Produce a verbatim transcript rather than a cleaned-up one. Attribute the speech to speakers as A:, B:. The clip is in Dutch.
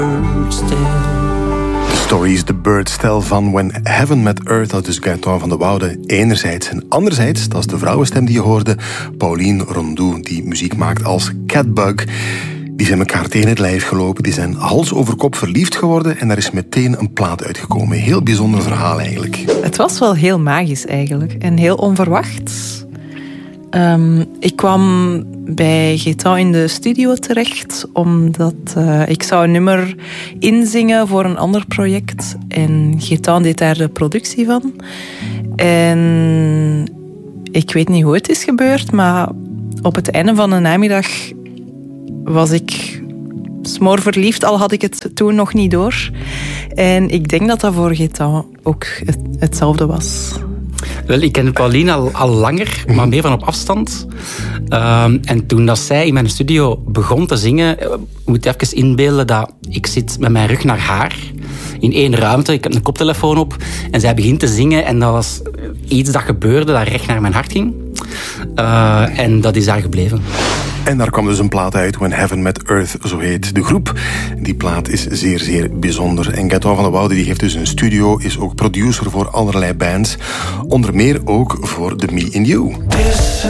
A: Story is the Bird-stijl van When Heaven Met Earth. Dat is Gaëtan van de Woude enerzijds. En anderzijds, dat is de vrouwenstem die je hoorde, Pauline Rondeau, die muziek maakt als Catbug. Die zijn elkaar tegen het lijf gelopen, die zijn hals over kop verliefd geworden en daar is meteen een plaat uitgekomen. Heel bijzonder verhaal eigenlijk.
B: Het was wel heel magisch eigenlijk en heel onverwacht. Um, ik kwam bij Gaëtan in de studio terecht omdat uh, ik zou een nummer inzingen voor een ander project. En Gaëtan deed daar de productie van. En ik weet niet hoe het is gebeurd, maar op het einde van de namiddag was ik smoorverliefd, al had ik het toen nog niet door. En ik denk dat dat voor Gaëtan ook het, hetzelfde was.
C: Wel, ik ken Pauline al, al langer, maar meer van op afstand. Um, en toen dat zij in mijn studio begon te zingen, uh, moet je even inbeelden dat ik zit met mijn rug naar haar in één ruimte. Ik heb een koptelefoon op en zij begint te zingen en dat was iets dat gebeurde dat recht naar mijn hart ging. Uh, en dat is daar gebleven.
A: En daar kwam dus een plaat uit, When Heaven Met Earth, zo heet de groep. Die plaat is zeer, zeer bijzonder. En Gaëtan van de Woude die heeft dus een studio, is ook producer voor allerlei bands. Onder meer ook voor The Me In You.